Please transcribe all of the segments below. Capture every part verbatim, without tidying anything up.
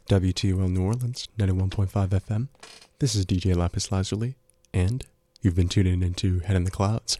W T O L New Orleans, ninety-one point five F M. This is D J Lapis Lazuli, and you've been tuning into Head in the Clouds.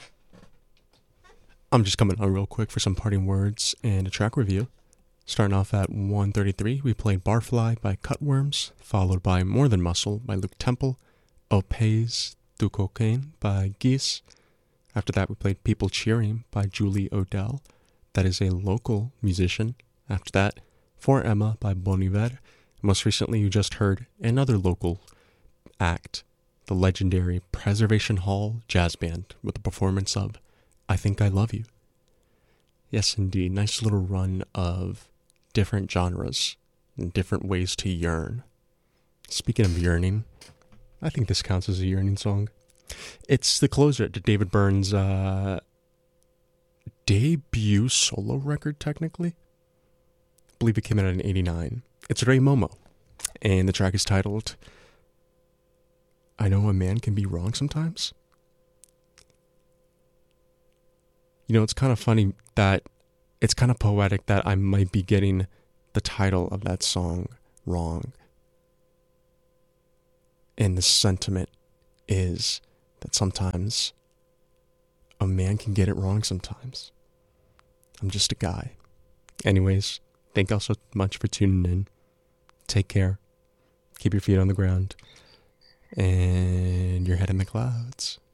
I'm just coming on real quick for some parting words and a track review. Starting off at one thirty-three, we played Barfly by Cutworms, followed by More Than Muscle by Luke Temple, Au Pays du Cocaine by Geese. After that, we played People Cheering by Julie Odell. That is a local musician. After that, For Emma by Bon Iver. Most recently, you just heard another local act, the legendary Preservation Hall Jazz Band, with the performance of I Think I Love You. Yes, indeed. Nice little run of different genres and different ways to yearn. Speaking of yearning, I think this counts as a yearning song. It's the closer to David Byrne's uh, debut solo record, technically. I believe it came out in eighty-nine. It's Ray Momo, and the track is titled I Know a Man Can Be Wrong Sometimes. You know, it's kind of funny that it's kind of poetic that I might be getting the title of that song wrong. And the sentiment is that sometimes a man can get it wrong sometimes. I'm just a guy. Anyways, thank you all so much for tuning in. Take care. Keep your feet on the ground. And your head in the clouds.